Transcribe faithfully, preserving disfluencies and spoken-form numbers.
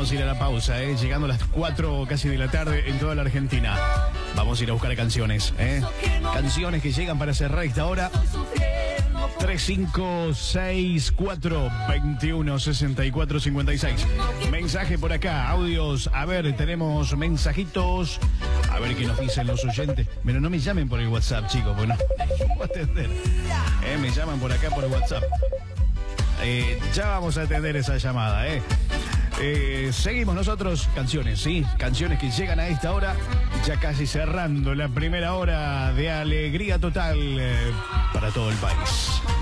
vamos a ir a la pausa, ¿eh? Llegando a las cuatro casi de la tarde en toda la Argentina. Vamos a ir a buscar canciones, ¿eh? Canciones que llegan para cerrar esta hora. tres cinco seis cuatro veintiuno sesenta y cuatro cincuenta y seis. Mensaje por acá, audios. A ver, tenemos mensajitos. A ver qué nos dicen los oyentes. Pero no me llamen por el WhatsApp, chicos, porque no, no puedo atender. Eh, me llaman por acá por el WhatsApp. Eh, ya vamos a atender esa llamada, ¿eh? Eh, seguimos nosotros, canciones, ¿sí? Canciones que llegan a esta hora, ya casi cerrando la primera hora de alegría total eh, para todo el país.